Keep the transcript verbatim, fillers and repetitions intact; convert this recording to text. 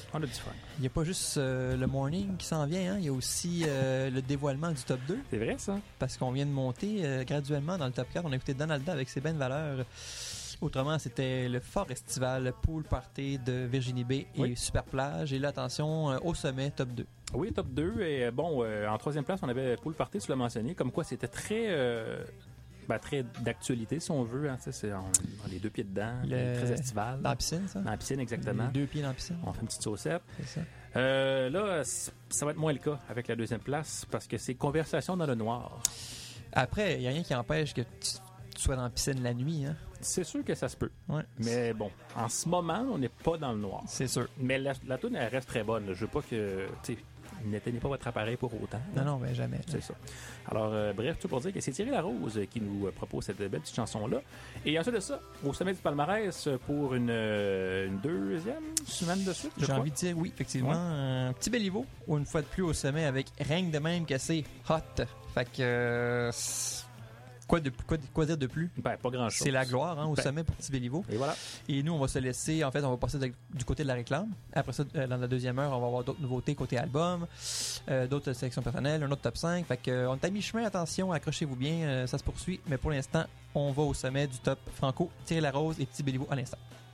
On a du fun. Il n'y a pas juste euh, le morning qui s'en vient, hein? Il y a aussi euh, le dévoilement du top deux. C'est vrai, ça? Parce qu'on vient de monter euh, graduellement dans le top quatre. On a écouté Donalda avec ses belles valeurs. Autrement, c'était le fort estival, le pool party de Virginie Bay et Oui. Super Plage. Et là, attention, euh, au sommet, top deux. Oui, top deux. Et bon, euh, en troisième place, on avait Pool Party, tu l'as mentionné, comme quoi c'était très... Euh, ben, très d'actualité, si on veut. Hein, c'est on, on a les deux pieds dedans, Le... très estival. Dans la piscine, ça? Dans la piscine, exactement. Les deux pieds dans la piscine. On fait une petite saucette. C'est ça. Euh, là, ça va être moins le cas avec la deuxième place parce que c'est Conversation dans le noir. Après, il n'y a rien qui empêche que tu, tu sois dans la piscine la nuit. Hein? C'est sûr que ça se peut. Ouais. Mais bon, en ce moment, on n'est pas dans le noir. C'est sûr. Mais la, la toune, elle reste très bonne. Là. Je veux pas que... tu sais, n'éteignez pas votre appareil pour autant. Non, non, ben jamais. C'est ça. Alors, euh, bref, tout pour dire que c'est Thierry Larose qui nous euh, propose cette belle petite chanson-là. Et ensuite de ça, au sommet du palmarès pour une, euh, une deuxième semaine de suite, je J'ai crois. envie de dire oui, effectivement. Ouais. Un petit Béliveau, ou une fois de plus au sommet avec rien de même que c'est hot. Fait que... euh, Quoi, de, quoi, quoi dire de plus? Ben, pas grand-chose. C'est la gloire hein, au Ben. sommet pour Petit Béliveau. Et voilà. Et nous, on va se laisser, en fait, on va passer de- du côté de la réclame. Après ça, euh, dans la deuxième heure, on va avoir d'autres nouveautés côté album, euh, d'autres sélections personnelles, un autre top cinq. Fait que, euh, on est à mi-chemin, attention, accrochez-vous bien, euh, ça se poursuit. Mais pour l'instant, on va au sommet du top franco, Thierry Larose et Petit Béliveau à l'instant.